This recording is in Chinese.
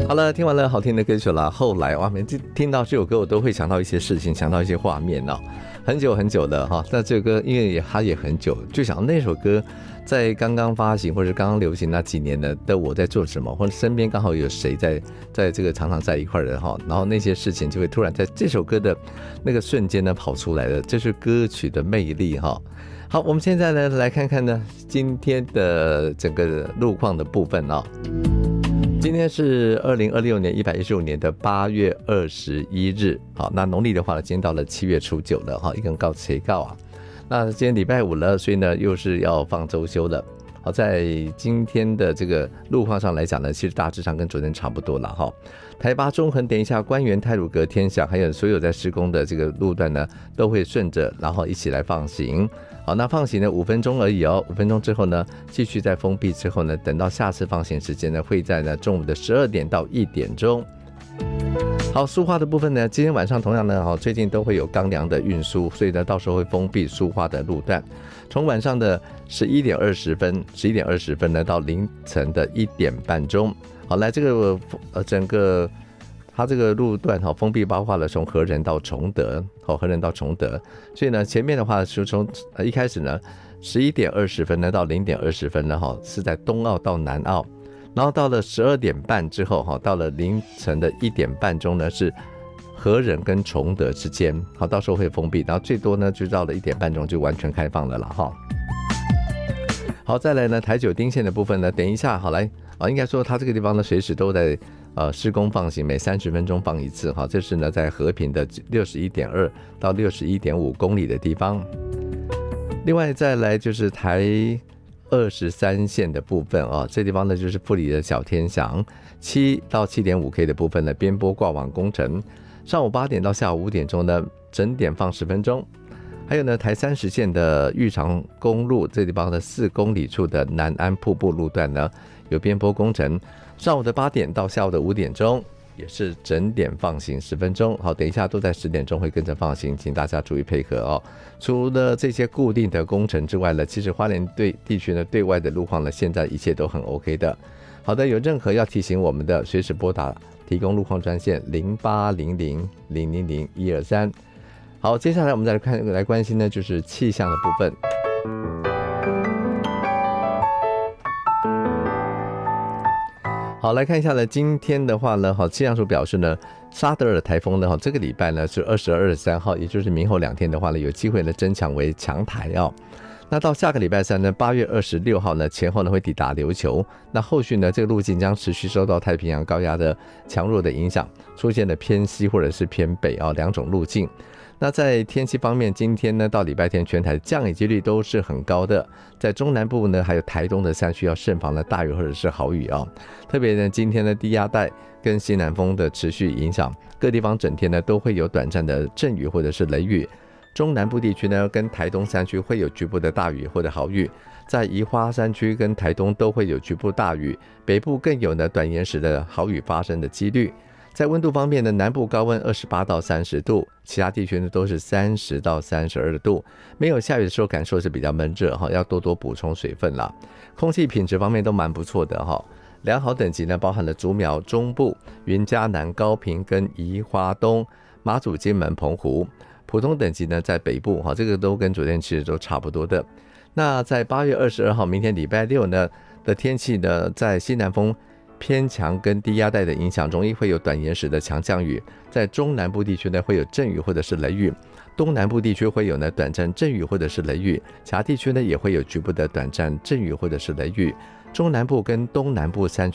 好了，听完了好听的歌曲了，后来哇，每次听到这首歌，我都会想到一些事情，想到一些画面哦。很久很久了哈，那这首歌因为它也很久，就想到那首歌在刚刚发行或者刚刚流行那几年的我在做什么，或者身边刚好有谁在这个常常在一块的哈，然后那些事情就会突然在这首歌的那个瞬间呢跑出来了，这是歌曲的魅力哈。好，我们现在呢来看看呢今天的整个路况的部分哦。今天是2026年115年的8月21日，好，那农历的话呢，今天到了7月初9了哈，一根告谁告啊？那今天礼拜五了，所以呢又是要放周休了。好，在今天的这个路况上来讲呢，其实大致上跟昨天差不多了哈。台八中横等一下官园、太鲁阁、天祥，还有所有在施工的这个路段呢，都会顺着，然后一起来放行。好，那放行呢5分钟而已哦，5分钟之后呢，继续在封闭之后呢，等到下次放行时间呢，会在呢中午的12点到1点钟。好，苏花的部分呢，今天晚上同样呢，最近都会有钢梁的运输，所以呢，到时候会封闭苏花的路段，从晚上的11点20分呢，到凌晨的1点半钟。好，来这个整个它这个路段封闭包括了从和仁到崇德，所以呢前面的话是从一开始呢11点20分呢到0点20分呢是在东澳到南澳，然后到了12点半之后到了凌晨的1点半钟呢是和仁跟崇德之间，好，到时候会封闭，然后最多呢就到了1点半钟就完全开放了啦哈。好，再来呢台九丁线的部分呢，等一下好来应该说它这个地方呢随时都在施工放行，每30分钟放一次哈，这是呢在和平的61.2到61.5公里的地方。另外再来就是台23线的部分这地方呢就是富里的小天祥7到7.5K 的部分呢边坡挂网工程，上午8点到下午5点钟呢整点放10分钟。还有呢台30线的玉长公路这地方的4公里处的南安瀑布路段呢有边坡工程，上午的8点到下午的5点钟也是整点放行10分钟。好，等一下都在10点钟会跟着放行，请大家注意配合哦。除了这些固定的工程之外呢，其实花莲地区呢对外的路况呢现在一切都很 OK 的。好的，有任何要提醒我们的，随时拨打提供路况专线0800000123。好，接下来我们再来关心呢就是气象的部分。好，来看一下呢，今天的话呢，气象署表示呢，沙德尔台风呢，这个礼拜呢是22、23号，也就是明后2天的话呢，有机会呢增强为强台哦。那到下个礼拜3呢，8月26号呢前后呢会抵达琉球，那后续呢这个路径将持续受到太平洋高压的强弱的影响，出现了偏西或者是偏北2种路径。那在天气方面，今天呢到礼拜天全台的降雨几率都是很高的，在中南部呢还有台东的山区要慎防了大雨或者是豪雨特别呢今天的低压带跟西南风的持续影响，各地方整天呢都会有短暂的阵雨或者是雷雨，中南部地区呢跟台东山区会有局部的大雨或者豪雨，在宜花山区跟台东都会有局部大雨，北部更有呢短延时的豪雨发生的几率。在温度方面呢，南部高温28到30度，其他地区呢都是30到32度。没有下雨的时候感受是比较闷热要多多补充水分啦。空气品质方面都蛮不错的良好等级呢包含了竹苗、中部、云嘉南、高屏跟宜花东、马祖、金门、澎湖。普通等级呢在北部这个都跟昨天其实都差不多的。那在8月22号明天礼拜六呢的天气呢，在西南风偏强跟低压带的影响，容易会有短延时的强降雨，在中南部地区呢会有阵雨或者是雷雨，东南部地区会有呢短暂阵雨或者是雷雨，其他地区呢也会有局部的短暂阵雨或者是雷雨，中南部跟东南部山